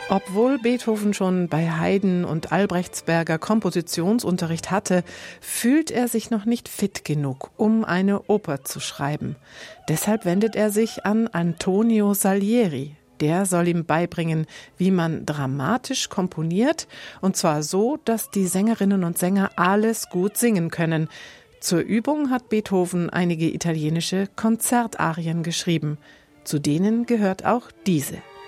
Obwohl Beethoven schon bei Haydn und Albrechtsberger Kompositionsunterricht hatte, fühlt er sich noch nicht fit genug, um eine Oper zu schreiben. Deshalb wendet er sich an Antonio Salieri. Der soll ihm beibringen, wie man dramatisch komponiert, und zwar so, dass die Sängerinnen und Sänger alles gut singen können. Zur Übung hat Beethoven einige italienische Konzertarien geschrieben. Zu denen gehört auch diese.